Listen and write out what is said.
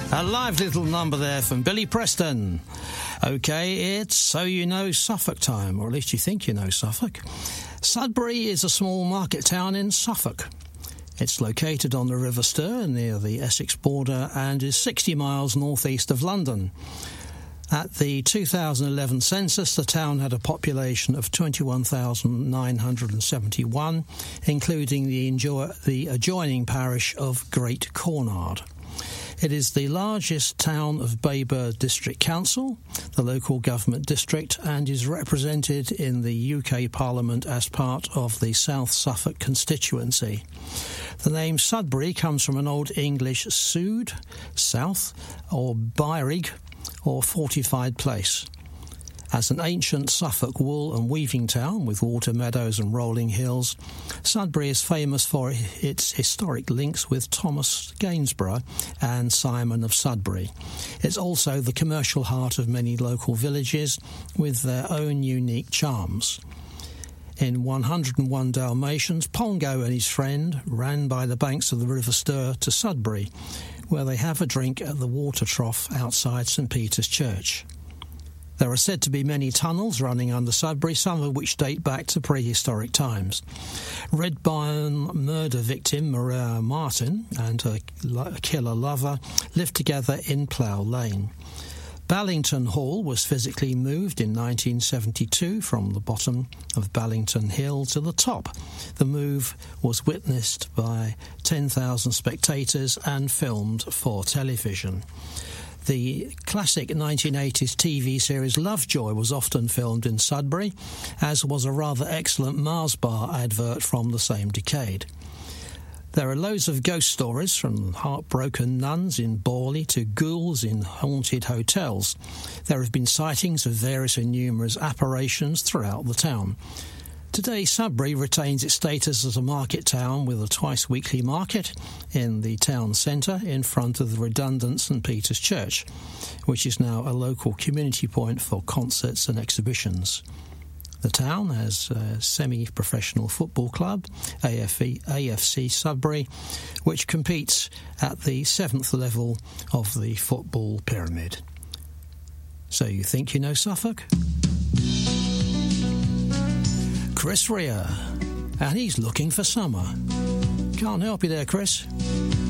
A live little number there from Billy Preston. OK, it's So You Know Suffolk time, or at least you think you know Suffolk. Sudbury is a small market town in Suffolk. It's located on the River Stour near the Essex border and is 60 miles northeast of London. At the 2011 census, the town had a population of 21,971, including the adjoining parish of Great Cornard. It is the largest town of Baber District Council, the local government district, and is represented in the UK Parliament as part of the South Suffolk constituency. The name Sudbury comes from an Old English sud, south, or bairig, or fortified place. As an ancient Suffolk wool and weaving town with water meadows and rolling hills, Sudbury is famous for its historic links with Thomas Gainsborough and Simon of Sudbury. It's also the commercial heart of many local villages with their own unique charms. In 101 Dalmatians, Pongo and his friend ran by the banks of the River Stour to Sudbury, where they have a drink at the water trough outside St Peter's Church. There are said to be many tunnels running under Sudbury, some of which date back to prehistoric times. Red Barn murder victim Maria Martin and her killer lover lived together in Plough Lane. Ballington Hall was physically moved in 1972 from the bottom of Ballington Hill to the top. The move was witnessed by 10,000 spectators and filmed for television. The classic 1980s TV series Lovejoy was often filmed in Sudbury, as was a rather excellent Mars bar advert from the same decade. There are loads of ghost stories, from heartbroken nuns in Borley to ghouls in haunted hotels. There have been sightings of various and numerous apparitions throughout the town. Today, Sudbury retains its status as a market town with a twice-weekly market in the town centre in front of the redundant St Peter's Church, which is now a local community point for concerts and exhibitions. The town has a semi-professional football club, AFC Sudbury, which competes at the 7th level of the football pyramid. So you think you know Suffolk? Chris Rea, and he's looking for summer. Can't help you there, Chris.